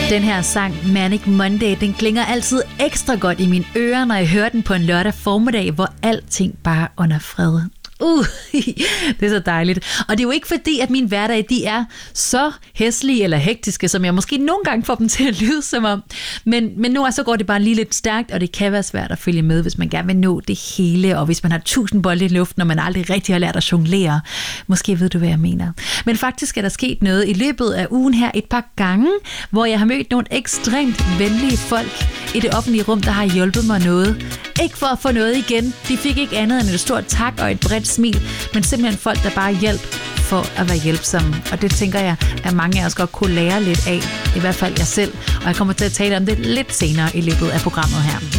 Den her sang, Manic Monday, den klinger altid ekstra godt i mine ører, når jeg hører den på en lørdag formiddag, hvor alting bare er under fred. Det er så dejligt. Og det er jo ikke fordi, at mine hverdage, de er så hæslige eller hektiske, som jeg måske nogle gange får dem til at lyde som om. Men nu så går det bare lige lidt stærkt, og det kan være svært at følge med, hvis man gerne vil nå det hele, og hvis man har 1000 bolde i luften, og man aldrig rigtig har lært at jonglere. Måske ved du, hvad jeg mener. Men faktisk er der sket noget i løbet af ugen her et par gange, hvor jeg har mødt nogle ekstremt venlige folk i det offentlige rum, der har hjulpet mig noget. Ikke for at få noget igen. De fik ikke andet end et stort tak og et bredt smil, men simpelthen folk, der bare hjælp for at være hjælpsomme. Og det tænker jeg, at mange af os godt kunne lære lidt af, i hvert fald jeg selv. Og jeg kommer til at tale om det lidt senere i løbet af programmet her.